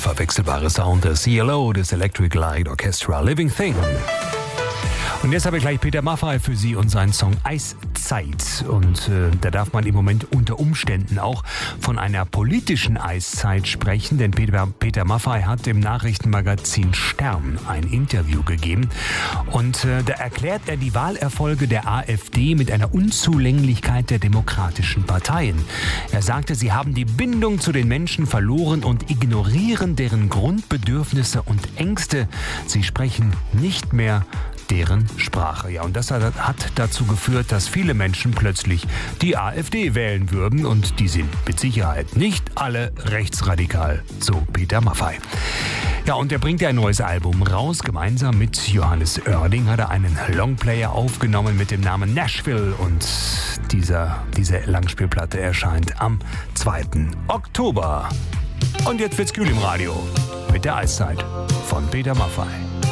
unverwechselbare Sound des ELO, des Electric Light Orchestra, Living Thing. Und jetzt habe ich gleich Peter Maffay für Sie und seinen Song Eiszeit. Und da darf man im Moment unter Umständen auch von einer politischen Eiszeit sprechen, denn Peter Maffay hat im Nachrichtenmagazin Stern ein Interview gegeben. Und da erklärt er die Wahlerfolge der AfD mit einer Unzulänglichkeit der demokratischen Parteien. Er sagte, sie haben die Bindung zu den Menschen verloren und ignorieren deren Grundbedürfnisse und Ängste. Sie sprechen nicht mehr deren Sprache. Ja, und das hat dazu geführt, dass viele Menschen plötzlich die AfD wählen würden. Und die sind mit Sicherheit nicht alle rechtsradikal, so Peter Maffay. Ja, und er bringt ja ein neues Album raus. Gemeinsam mit Johannes Oerding hat er einen Longplayer aufgenommen mit dem Namen Nashville. Und diese Langspielplatte erscheint am 2. Oktober. Und jetzt wird's kühl im Radio mit der Eiszeit von Peter Maffay.